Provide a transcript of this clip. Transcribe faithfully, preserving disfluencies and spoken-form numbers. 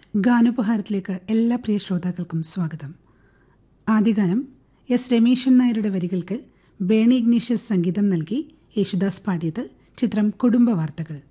ഗാനോപഹാരത്തിലേക്ക് എല്ലാ പ്രിയ ശ്രോതാക്കൾക്കും സ്വാഗതം. ആദ്യ ഗാനം എസ് രമേശൻ നായരുടെ വരികൾക്ക് ബേണി ഇഗ്നീഷ്യസ് സംഗീതം നൽകി യേശുദാസ് പാടിയത്. ചിത്രം കുടുംബ വാർത്തകൾ.